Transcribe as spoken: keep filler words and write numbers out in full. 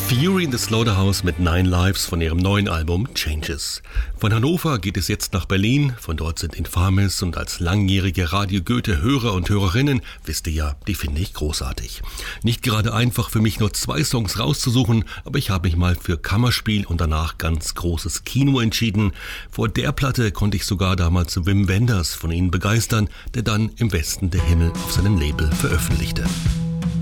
Fury in the Slaughterhouse mit Nine Lives von ihrem neuen Album Changes. Von Hannover geht es jetzt nach Berlin. Von dort sind Infamis und als langjährige Radio Goethe-Hörer und Hörerinnen, wisst ihr ja, die finde ich großartig. Nicht gerade einfach für mich nur zwei Songs rauszusuchen, aber ich habe mich mal für Kammerspiel und danach ganz großes Kino entschieden. Vor der Platte konnte ich sogar damals Wim Wenders von ihnen begeistern, der dann Im Westen der Himmel auf seinem Label veröffentlichte.